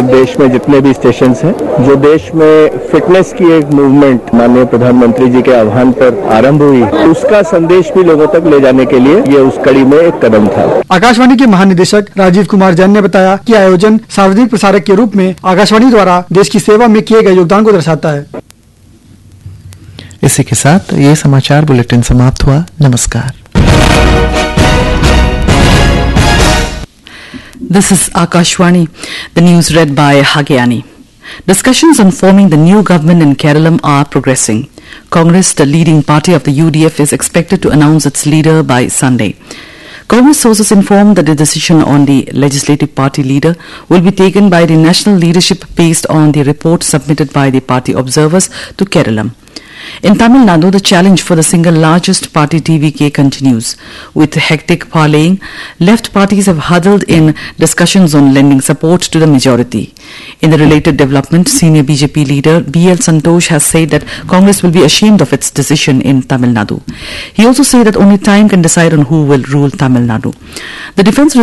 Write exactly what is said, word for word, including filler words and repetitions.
देश में जितने भी स्टेशन हैं, जो देश में फिटनेस की एक मूवमेंट माननीय प्रधानमंत्री जी के आह्वान पर आरंभ हुई, उसका संदेश भी लोगों तक ले जाने के लिए ये उस कड़ी में एक कदम था। आकाशवाणी के महानिदेशक राजीव कुमार जैन ने बताया कि आयोजन सार्वजनिक प्रसारक के रूप में आकाशवाणी द्वारा देश की सेवा में किए गए योगदान को दर्शाता है। इसी के साथ ये समाचार बुलेटिन समाप्त हुआ। नमस्कार। This is Akashwani. The news read by Hagyani. Discussions on forming the new government in Kerala are progressing. Congress, the leading party of the U D F, is expected to announce its leader by Sunday. Congress sources informed that the decision on the legislative party leader will be taken by the national leadership based on the report submitted by the party observers to Kerala. In Tamil Nadu, the challenge for the single largest party T V K continues. With hectic parleying, left parties have huddled in discussions on lending support to the majority. In the related development, senior B J P leader B L Santosh has said that Congress will be ashamed of its decision in Tamil Nadu. He also said that only time can decide on who will rule Tamil Nadu. The defence